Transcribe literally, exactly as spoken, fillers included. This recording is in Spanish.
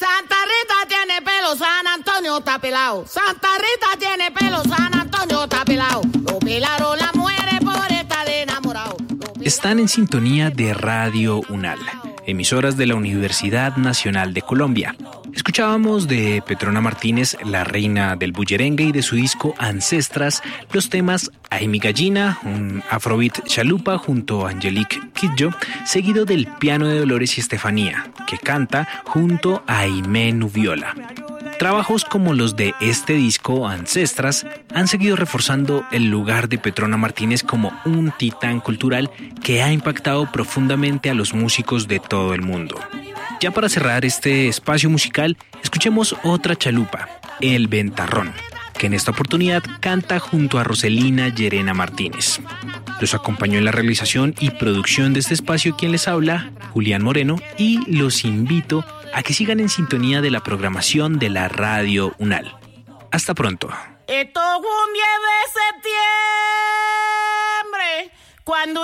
Santa Rita tiene pelo, San Antonio está pelado. Santa Rita tiene pelo, San Antonio está pelado. Lo pelaron las mujeres por estar enamorado. Están en sintonía de Radio UNAL, emisoras de la Universidad Nacional de Colombia. Escuchábamos de Petrona Martínez, la reina del bullerengue, y de su disco Ancestras, los temas Ay mi gallina, un afrobeat chalupa junto a Angelique Kidjo, seguido del piano de Dolores y Estefanía, que canta junto a Aimé Nubiola. Trabajos como los de este disco, Ancestras, han seguido reforzando el lugar de Petrona Martínez como un titán cultural que ha impactado profundamente a los músicos de todo el mundo. Ya para cerrar este espacio musical, escuchemos otra chalupa, El Ventarrón, que en esta oportunidad canta junto a Roselina Llerena Martínez. Los acompañó en la realización y producción de este espacio quien les habla, Julián Moreno, y los invito a que sigan en sintonía de la programación de la Radio UNAL. Hasta pronto. Esto es un diez de septiembre, cuando